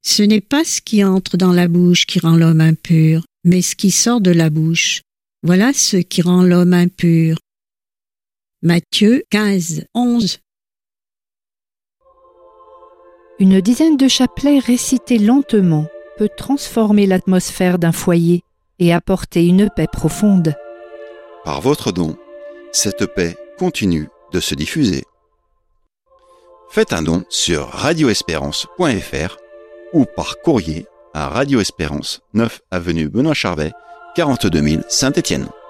Ce n'est pas ce qui entre dans la bouche qui rend l'homme impur, mais ce qui sort de la bouche. Voilà ce qui rend l'homme impur. Matthieu 15, 11. Une dizaine de chapelets récités lentement peut transformer l'atmosphère d'un foyer et apporter une paix profonde. Par votre don, cette paix continue de se diffuser. Faites un don sur radioespérance.fr ou par courrier à Radio Espérance, 9 avenue Benoît Charvet, 42 000 Saint-Étienne.